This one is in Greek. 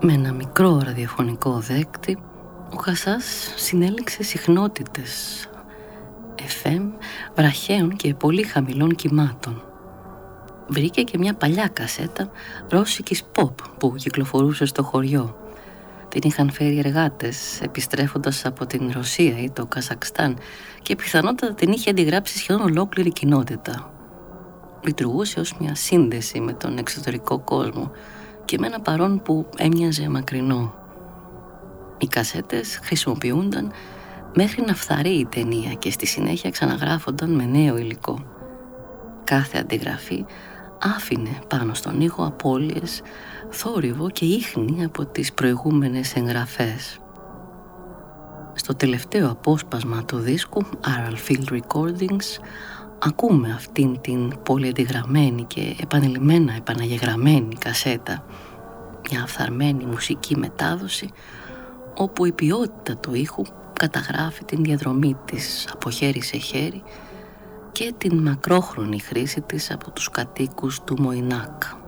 Με ένα μικρό ραδιοφωνικό δέκτη, ο Χασάς συνέλεξε συχνότητες FM βραχαίων και πολύ χαμηλών κυμάτων. Βρήκε και μια παλιά κασέτα ρώσικης pop που κυκλοφορούσε στο χωριό. Την είχαν φέρει εργάτες επιστρέφοντας από την Ρωσία ή το Καζακστάν και πιθανότατα την είχε αντιγράψει σχεδόν ολόκληρη κοινότητα. Λειτουργούσε ως μια σύνδεση με τον εξωτερικό κόσμο και με ένα παρόν που έμοιαζε μακρινό. Οι κασέτες χρησιμοποιούνταν μέχρι να φθαρεί η ταινία και στη συνέχεια ξαναγράφονταν με νέο υλικό. Κάθε αντιγραφή άφηνε πάνω στον ήχο απώλειες, θόρυβο και ίχνη από τις προηγούμενες εγγραφές. Στο τελευταίο απόσπασμα του δίσκου Aral Field Recordings ακούμε αυτήν την πολυαντιγραμμένη και επανειλημμένα επαναγεγραμμένη κασέτα, μια αφθαρμένη μουσική μετάδοση όπου η ποιότητα του ήχου καταγράφει την διαδρομή της από χέρι σε χέρι και την μακρόχρονη χρήση της από τους κατοίκους του Μοϊνάκ.